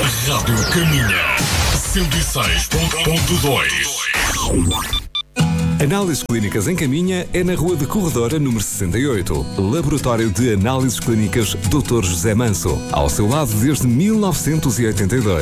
Rádio Caminha 106.2. Análises Clínicas em Caminha é na Rua de Corredora, número 68. Laboratório de Análises Clínicas Dr. José Manso. Ao seu lado desde 1982.